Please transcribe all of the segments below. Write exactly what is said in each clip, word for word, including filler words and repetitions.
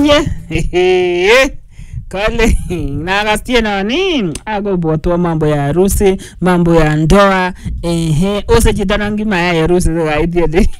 Oye. Kale nagastie nani ago boto mambo ya harusi, mambo ya ndoa, ehe, ose chitanangi maya ya harusi gaidie.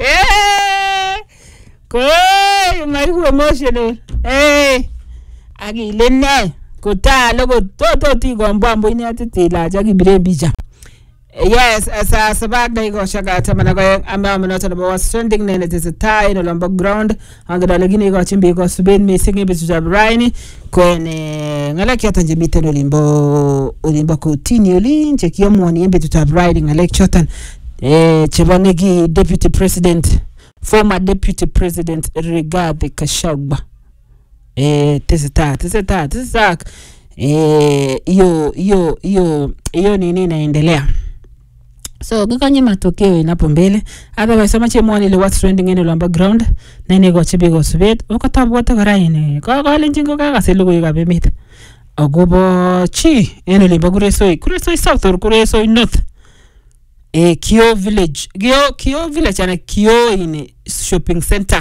Koi, mariku emotional. Eh. Agi lenne kota logo toto ti gombambo ini atiti la jagi bire bija. Yes, asa sabag na iko shaka tamana ko amba mnoto na bawas trending na it is a tie no lomba ground anga dalagini ko chimbi ko subin mi singi bisu jabraini ko ne ngala kyata njimite no limbo olimba ko tini oli nchekio mwani embe tutabraini ngala kyotan eh chebonegi deputy president former deputy president Rigathi Gachagua eh tisita tisita tisita eh iyo iyo iyo iyo nini inaendelea. So kukanye matokeo inapo mbele otherwise ama chemwani le what's trending in the background nene go chibi go subet okatabu wata garayine ko ko linjingo ka kaselu go gabe mit agobo chi ene le bagure soy kure soy south or kure soy north e Kio village Kio Kio village ana Kio in shopping center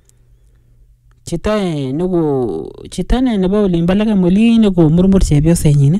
chita nugo chitane ne ba limbalaga molini go murmur chebyo senyine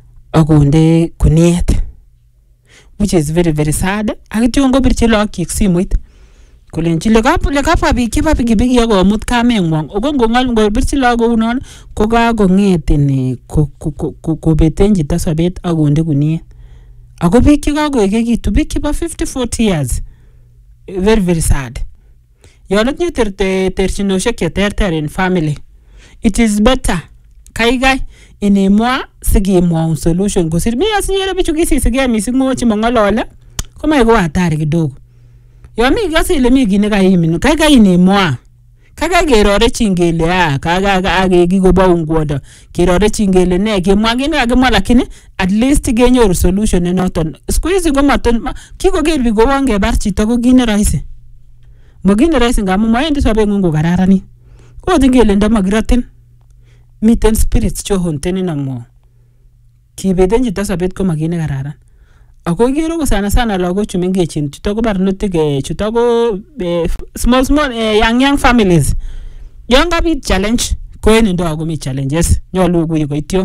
agonde kuniet, which is very very sad. Akitiongo birchilo kiksimwit kulenchi lekap lekap abi kipa pigibigi yago mut kamengwang ogongo ngal ngo birchilo go unon ko ga go ngetini ko ko ko betenji tasabet agonde kunie ago biki ga go egegitu biki ba fifty forty years. Very very sad. Yonot ni terte terchino sheke terter in family. It is better kaigai ini mwa sigi mwa solution go sir mi asinyere bichu gisi sigi mi singo chimongolola koma ego atari kidogo yo mi gasi le mi gine ga yimi kai kai ni mwa kaga gerore chingele a kaga age gigo ba ungoda gerore chingele ne ge mwa gine age mwa lakini at least genyo solution ne noton squeeze go maton kiko ge bigo wange barchi to go gine raise mo gine raise ngamu maende sobe ngungo gararani ko dingele ndama gratin miten spirits cho honteni na mo kibedenji tasabet ko magine garara ako gero ko sana sana logo chumenge chin chitogo barnote ge chitogo small small eh, young young families yonga bit challenge ko eni ndo ago mi challenges nyolu go yiko itio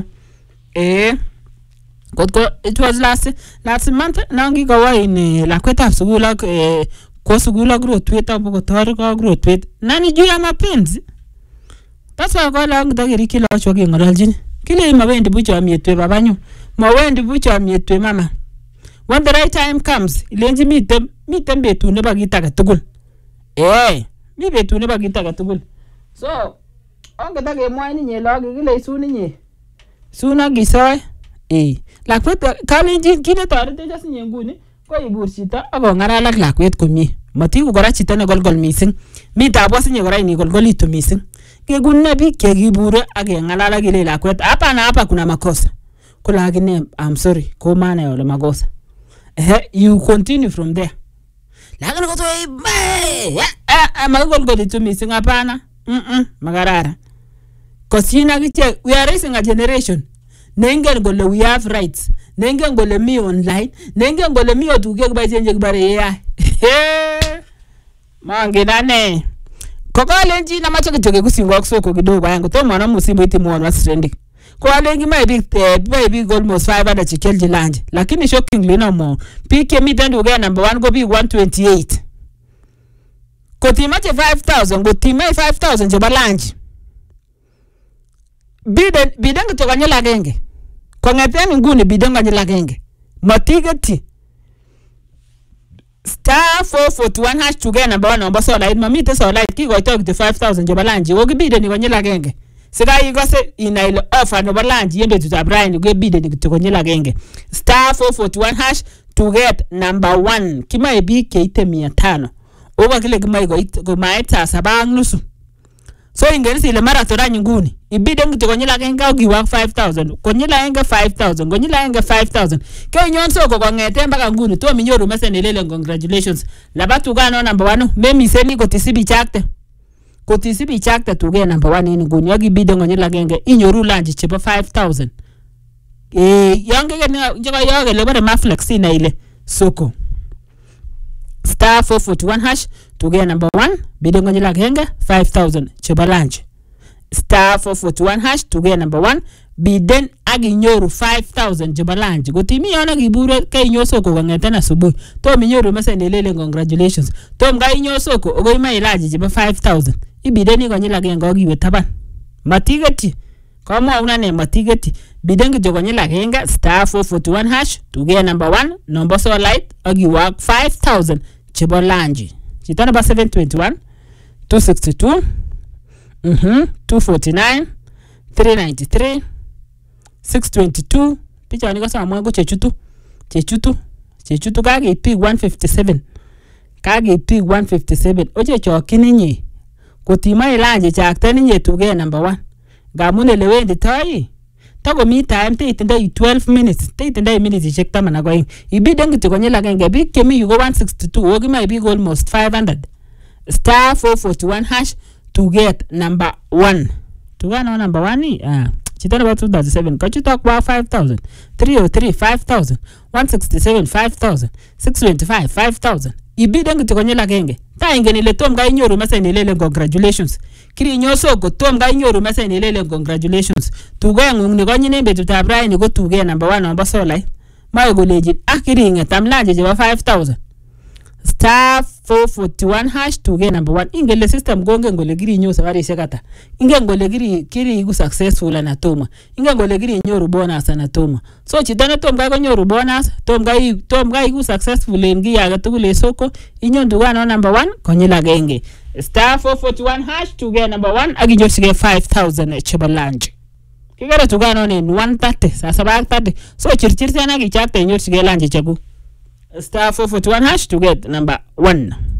eh kotko it was last last month nangi go wa in la kweta sugula eh, ko sugula growth rate apo tor ko growth rate nani juu ya mapenzi. That's why I call out the Rikila Choking Raljin. Kill him away in the butcher me to Babanyu. Mowen the butcher me to Mamma. When the right time comes, Lenji meet them, meet them be to never get a tugul. Eh, me be to never get a tugul. So, Uncle Daggy whining ye log, you soon in ye. Sooner gisoy, eh. Like what the Kalinjin Kinator, they just in Yanguni, go you bullshita, a gongara like like wait con me. Matu Gorachitana Golgol missing. Meet I wasn't your rainy Golgoli to missing. Keguna bi kegibure age ngalala gile la kwet hapa na hapa kuna makosa kula agine I'm sorry ko maana yole makosa eh you continue from there lakini ko to eh magol goli to missing hapana mm magarara kosina giche we are raising a generation nengen gole we have rights nengen gole mi online nengen gole mi otuge ba jenje bare ya eh mange nane Koko lenji na macho kitoke kusingo kusoko kidogo yangu to mwana musimu iti mwana trending kwa lengi mai big eh big almost five hundred chikelji lanje lakini shockingly no more pike mi tendu ga number one go be one twenty-eight ko timache five thousand go timai five thousand joba lanje biden biden kutoka nyela genge kwa ngateni nguni biden nganyela genge matigeti star four forty-one hash to get number one number so like mamite so like ki go talk to five thousand joba lanji wo gibide ni gonyela genge sika yi go se ina ile offer no balanji yembe to Brian go bide ni to gonyela genge star four forty-one hash to get number one kima ebi ke ite mia tano oba kile kima go go maeta sabang nusu so ingeni ile marathon nguni ibide ngito gonyela genge ogiwa five thousand gonyela genge five thousand gonyela genge five thousand ke nyonso ko ngete mpaka nguni to minyoru mesene lele congratulations labatu gano number one memi seni ko tisibi chakte ko tisibi chakte to get number one ni nguni ogibide gonyela genge inyoru lanji chebo five thousand eh yange ke njoka yoge le bare maflex ina ile soko star four forty-one hash to get number one bide ngonyela genge five thousand chebo lanji star four forty-one hash to get number one. Biden aginyoru five thousand chebo lunch. Kotimi yana kibure kay inyo soko kongeten asubuhi. Tom inyoru message nelele congratulations. Tom ga inyo soko ogoi mai lunch chebo five thousand. Ibiden ni konyil agenge okiwe taban. Matigeti. Kama una ne matigeti. Biden kityo konyil agenge star four forty-one hash to get number one. Number so light ogiwak five thousand chebo lunch. Chitana ba seven twenty-one, two sixty-two, mhm, two forty-nine, three ninety-three, six twenty-two. Picha ni kosa mwangu chechutu. Chechutu. Chechutu kage pig one fifty-seven. Kage pig one fifty-seven. Oche chokini nye. Kotima ilanje chakteni nye tuge number one. Gamune lewendi tai. Tako mi time te itindai twelve minutes. Te itindai minutes check tama na kwa ingi. Ibiden kitu kwenye lagenge. Big kemi you go one sixty-two. Ogima ibig almost five hundred. Star four forty-one hash to get number one. To get number one ni? Ah. Chitana about two thirty-seven. Kachu talk about five thousand. three oh three, five thousand. one sixty-seven, five thousand. six twenty-five, five thousand. Ibiden kitu kwenye lagenge. Ta inge nile tom ga inyoru masa nilele congratulations. Kiri nyoso ko tom ga inyoru masa nilele congratulations. Tuga ngung ni konyi nembe tutabrai ni go tuge number one number so lai. Mayo go legit. Ah kiri inge tamlanje jeba five thousand. Star four forty-one hash to get number one. Ingele system gonge ngole giri nyosa wari shekata. Inge ngole giri kiri igu successful anatoma. Inge ngole giri nyoru bonus anatoma. So chitane tom ga nyoru bonus. Tom ga tom ga igu successful engi ya gatugule soko. Inyo nduga no number one konyila genge. Star four forty-one hash to get number one. Agi nyosi get five thousand cheba lunch. Kigara tuga no ni one thirty. Sasa ba thirty. So chirchirti anagi chakte nyosi get lunch chagu. Star four forty-one hash to get number one.